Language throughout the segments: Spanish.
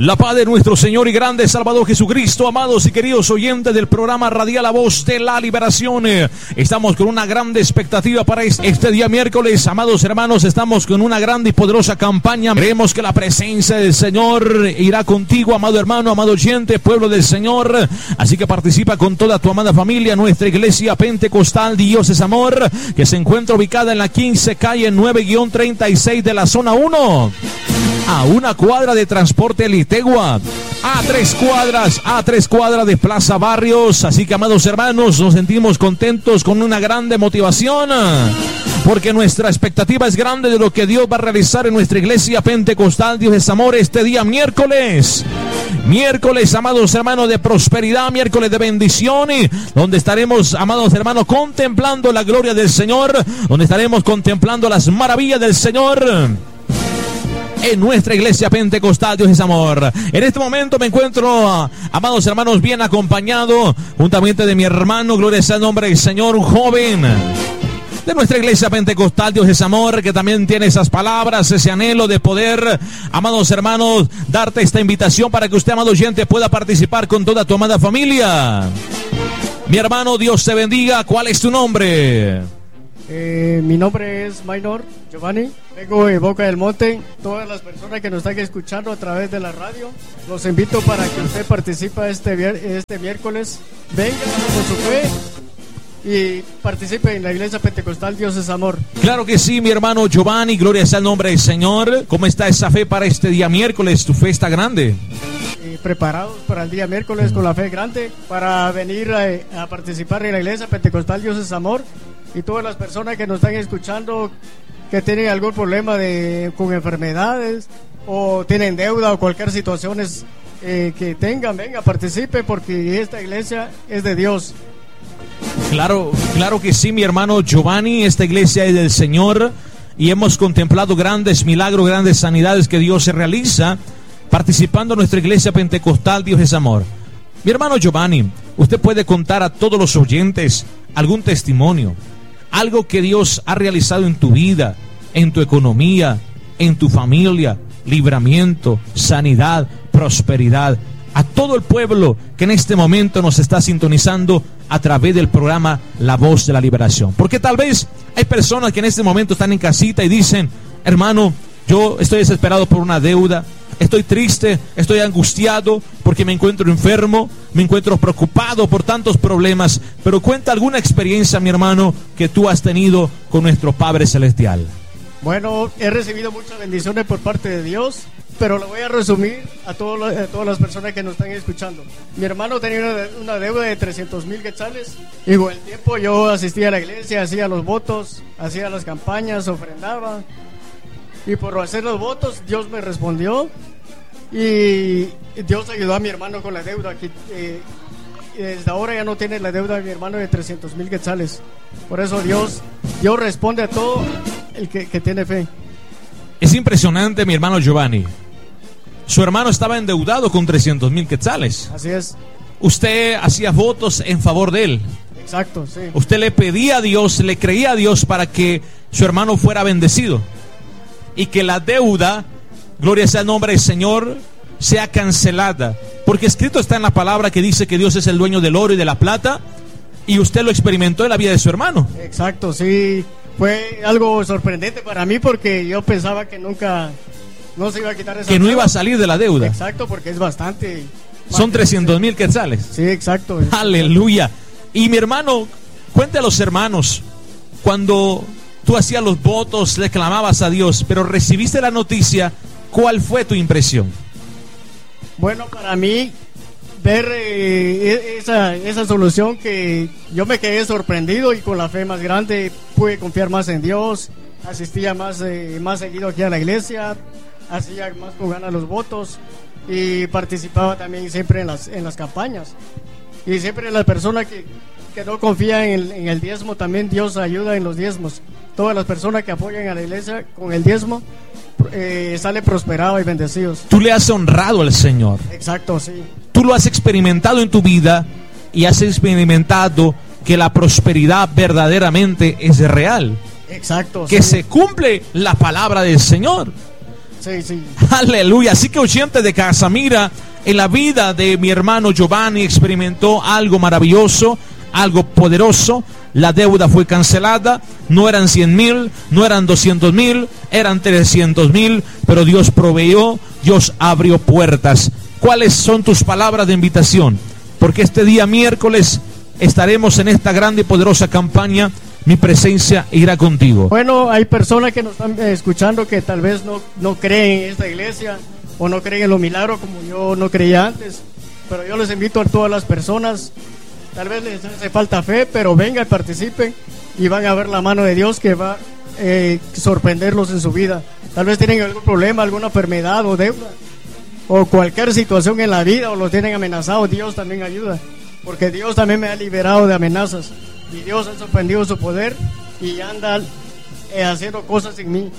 La paz de nuestro Señor y grande Salvador Jesucristo, amados y queridos oyentes del programa radial La Voz de la Liberación. Estamos con una grande expectativa para este día miércoles, amados hermanos. Estamos con una grande y poderosa campaña. Creemos que la presencia del Señor irá contigo, amado hermano, amado oyente, pueblo del Señor. Así que participa con toda tu amada familia. Nuestra iglesia pentecostal Dios es Amor, que se encuentra ubicada en la 15 calle 9-36 de la zona 1. A una cuadra de Transporte Litegua, a tres cuadras de Plaza Barrios. Así que, amados hermanos, nos sentimos contentos con una grande motivación, porque nuestra expectativa es grande de lo que Dios va a realizar en nuestra iglesia pentecostal Dios es Amor este día miércoles, amados hermanos, de prosperidad, miércoles de bendición, donde estaremos, amados hermanos, contemplando la gloria del Señor, donde estaremos contemplando las maravillas del Señor en nuestra iglesia pentecostal Dios es Amor. En este momento me encuentro, amados hermanos, bien acompañado juntamente de mi hermano, gloria sea el nombre del Señor, un joven de nuestra iglesia pentecostal Dios es Amor, que también tiene esas palabras, ese anhelo de poder, amados hermanos, darte esta invitación para que usted, amado oyente, pueda participar con toda tu amada familia. Mi hermano, Dios te bendiga. ¿Cuál es tu nombre? Mi nombre es Maynor Giovanni, vengo de Boca del Monte. Todas las personas que nos están escuchando a través de la radio, los invito para que usted participe este miércoles. Venga con su fe y participe en la iglesia pentecostal Dios es Amor. Claro que sí, mi hermano Giovanni, gloria sea el nombre del Señor. ¿Cómo está esa fe para este día miércoles? ¿Tu fe está grande? Preparados para el día miércoles con la fe grande para venir a participar en la iglesia pentecostal Dios es Amor. Y todas las personas que nos están escuchando que tienen algún problema con enfermedades o tienen deuda o cualquier situación que tengan, venga, participe, porque esta iglesia es de Dios. Claro que sí, mi hermano Giovanni, esta iglesia es del Señor y hemos contemplado grandes milagros, grandes sanidades que Dios se realiza participando en nuestra iglesia pentecostal Dios es Amor. Mi hermano Giovanni, usted puede contar a todos los oyentes algún testimonio, algo que Dios ha realizado en tu vida, en tu economía, en tu familia, libramiento, sanidad, prosperidad, a todo el pueblo que en este momento nos está sintonizando a través del programa La Voz de la Liberación. Porque tal vez hay personas que en este momento están en casita y dicen: hermano, yo estoy desesperado por una deuda, estoy triste, estoy angustiado porque me encuentro enfermo, me encuentro preocupado por tantos problemas. Pero cuenta alguna experiencia, mi hermano, que tú has tenido con nuestro Padre Celestial. Bueno, he recibido muchas bendiciones por parte de Dios, pero lo voy a resumir a todas las personas que nos están escuchando. Mi hermano tenía una deuda de 300,000 quetzales y con el tiempo yo asistía a la iglesia, hacía los votos, hacía las campañas, ofrendaba. Y por hacer los votos, Dios me respondió y Dios ayudó a mi hermano con la deuda. Y desde ahora ya no tiene la deuda de mi hermano de 300,000 quetzales. Por eso Dios responde a todo el que tiene fe. Es impresionante, mi hermano Giovanni. Su hermano estaba endeudado con 300,000 quetzales. Así es. Usted hacía votos en favor de él. Exacto, sí. Usted le pedía a Dios, le creía a Dios para que su hermano fuera bendecido y que la deuda, gloria sea el nombre del Señor, sea cancelada, porque escrito está en la palabra que dice que Dios es el dueño del oro y de la plata, y usted lo experimentó en la vida de su hermano. Exacto, sí. Fue algo sorprendente para mí porque yo pensaba que nunca no se iba a quitar esa que no iba a salir de la deuda. Exacto, porque es bastante. Son 300,000 quetzales. Sí, exacto. Aleluya. Y mi hermano, cuente a los hermanos, cuando tú hacías los votos, le clamabas a Dios, pero recibiste la noticia, ¿cuál fue tu impresión? Bueno, para mí, ver esa solución, que yo me quedé sorprendido y con la fe más grande pude confiar más en Dios, asistía más seguido aquí a la iglesia, hacía más con ganas los votos y participaba también siempre en las campañas. Y siempre la persona que no confía en el diezmo, también Dios ayuda en los diezmos. Todas las personas que apoyan a la iglesia con el diezmo salen prosperados y bendecidos. Tú le has honrado al Señor. Exacto, sí. Tú lo has experimentado en tu vida y has experimentado que la prosperidad verdaderamente es real. Exacto. Que sí. se cumple la palabra del Señor. Sí. Aleluya. Así que oyente de casa, mira, en la vida de mi hermano Giovanni experimentó algo maravilloso, algo poderoso. La deuda fue cancelada, no eran 100,000, no eran 200,000, eran 300,000, pero Dios proveyó, Dios abrió puertas. ¿Cuáles son tus palabras de invitación? Porque este día miércoles estaremos en esta grande y poderosa campaña. Mi presencia irá contigo. Bueno, hay personas que nos están escuchando que tal vez no creen en esta iglesia o no creen en los milagros como yo no creía antes, pero yo les invito a todas las personas. Tal vez les hace falta fe, pero vengan y participen y van a ver la mano de Dios que va a sorprenderlos en su vida. Tal vez tienen algún problema, alguna enfermedad o deuda o cualquier situación en la vida o los tienen amenazados. Dios también ayuda, porque Dios también me ha liberado de amenazas y Dios ha sorprendido su poder y anda haciendo cosas en mí.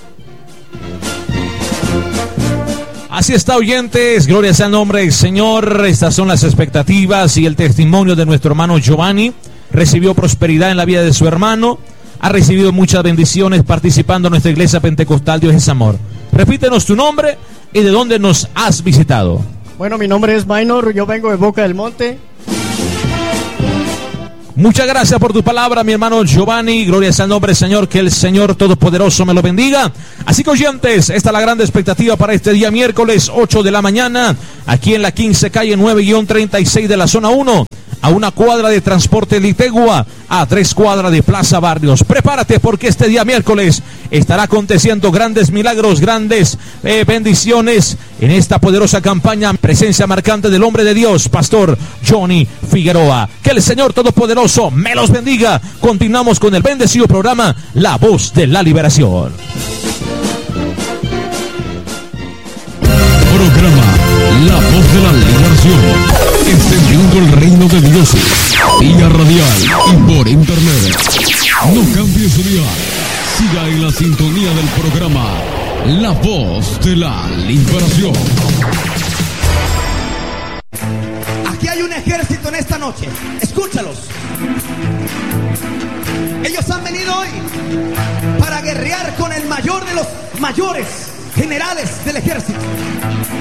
Así está, oyentes, gloria sea el nombre del Señor. Estas son las expectativas y el testimonio de nuestro hermano Giovanni. Recibió prosperidad en la vida de su hermano, ha recibido muchas bendiciones participando en nuestra iglesia pentecostal Dios es Amor. Repítenos tu nombre y de dónde nos has visitado. Bueno, mi nombre es Maynor, yo vengo de Boca del Monte. Muchas gracias por tu palabra, mi hermano Giovanni. Gloria sea al nombre del Señor, que el Señor Todopoderoso me lo bendiga. Así que, oyentes, esta es la gran expectativa para este día miércoles 8 de la mañana, aquí en la 15 calle 9-36 de la zona 1, a 1 cuadra de Transporte Litegua, a 3 cuadras de Plaza Barrios. Prepárate, porque este día miércoles estará aconteciendo grandes milagros, grandes bendiciones en esta poderosa campaña. Presencia marcante del hombre de Dios, Pastor Johnny Figueroa. Que el Señor Todopoderoso me los bendiga. Continuamos con el bendecido programa La Voz de la Liberación. Programa La Voz de la Liberación, extendiendo el reino de Dios, vía radial y por internet. No cambie su día, siga en la sintonía del programa La Voz de la Liberación. Aquí hay un ejército en esta noche, escúchalos. Ellos han venido hoy para guerrear con el mayor de los mayores generales del ejército.